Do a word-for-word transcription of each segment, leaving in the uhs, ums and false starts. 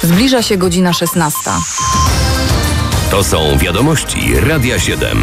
Zbliża się godzina szesnasta. To są wiadomości Radia siedem.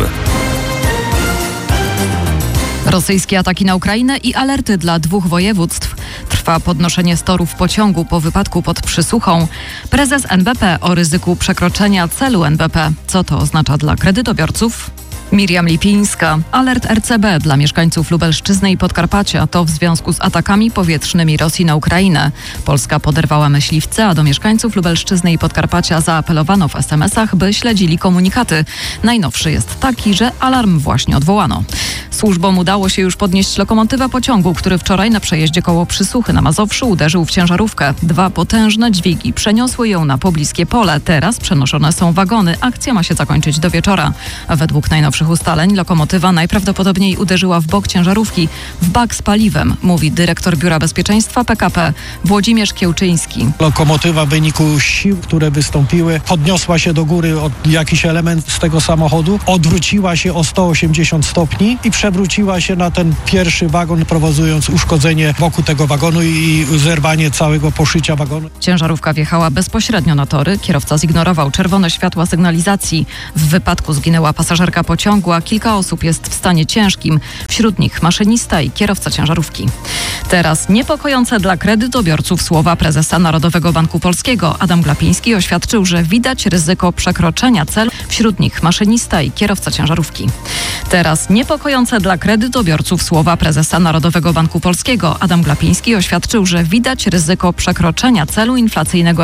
Rosyjskie ataki na Ukrainę i alerty dla dwóch województw. Trwa podnoszenie z torów pociągu po wypadku pod Przysuchą. Prezes N B P o ryzyku przekroczenia celu N B P. Co to oznacza dla kredytobiorców? Miriam Lipińska. Alert R C B dla mieszkańców Lubelszczyzny i Podkarpacia to w związku z atakami powietrznymi Rosji na Ukrainę. Polska poderwała myśliwce, a do mieszkańców Lubelszczyzny i Podkarpacia zaapelowano w es em esach, by śledzili komunikaty. Najnowszy jest taki, że alarm właśnie odwołano. Służbom udało się już podnieść lokomotywę pociągu, który wczoraj na przejeździe koło Przysuchy na Mazowszu uderzył w ciężarówkę. Dwa potężne dźwigi przeniosły ją na pobliskie pole. Teraz przenoszone są wagony. Akcja ma się zakończyć do wieczora. Według najnowszych ustaleń lokomotywa najprawdopodobniej uderzyła w bok ciężarówki, w bak z paliwem, mówi dyrektor Biura Bezpieczeństwa P K P Włodzimierz Kiełczyński. Lokomotywa w wyniku sił, które wystąpiły, podniosła się do góry od jakiś element z tego samochodu, odwróciła się o sto osiemdziesiąt stopni i przewróciła się na ten pierwszy wagon, prowokując uszkodzenie boku tego wagonu i zerwanie całego poszycia wagonu. Ciężarówka wjechała bezpośrednio na tory. Kierowca zignorował czerwone światła sygnalizacji. W wypadku zginęła pasażerka pociągu, a kilka osób jest w stanie ciężkim. Wśród nich maszynista i kierowca ciężarówki. Teraz niepokojące dla kredytobiorców słowa prezesa Narodowego Banku Polskiego. Adam Glapiński oświadczył, że widać ryzyko przekroczenia celu. Wśród nich maszynista i kierowca ciężarówki. Teraz niepokojące dla kredytobiorców słowa prezesa Narodowego Banku Polskiego. Adam Glapiński oświadczył, że widać ryzyko przekroczenia celu inflacyjnego